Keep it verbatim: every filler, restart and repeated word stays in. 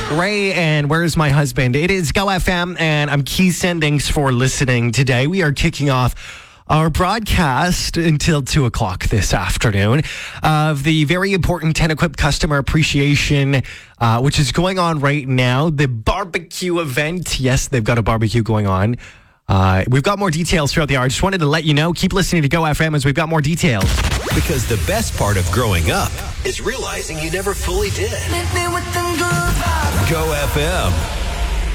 Ray and Where's My Husband? It is Go F M, and I'm Keeson. Thanks for listening today. We are kicking off our broadcast until two o'clock this afternoon of the very important ten Equip Customer Appreciation, uh, which is going on right now. The barbecue event. Yes, they've got a barbecue going on. Uh, we've got more details throughout the hour. I just wanted to let you know. Keep listening to Go F M as we've got more details. Because the best part of growing up is realizing you never fully did. Go F M.